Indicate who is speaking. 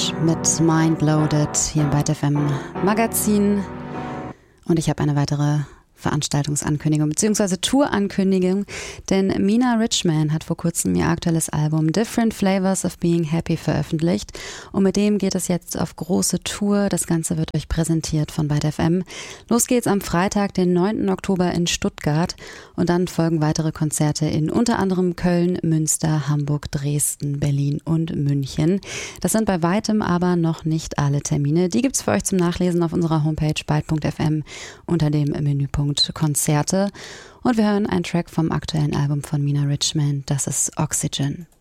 Speaker 1: mit Mind Loaded hier im Byte FM Magazin. Und ich habe eine weitere Veranstaltungsankündigung bzw. Tourankündigung, denn Mina Richman hat vor kurzem ihr aktuelles Album Different Flavors of Being Happy veröffentlicht und mit dem geht es jetzt auf große Tour. Das Ganze wird euch präsentiert von Byte FM. Los geht's am Freitag, den 9. Oktober in Stuttgart und dann folgen weitere Konzerte in unter anderem Köln, Münster, Hamburg, Dresden, Berlin und München. Das sind bei weitem aber noch nicht alle Termine. Die gibt's für euch zum Nachlesen auf unserer Homepage byte.fm unter dem Menüpunkt Konzerte und wir hören einen Track vom aktuellen Album von Mina Richman, das ist Oxygen.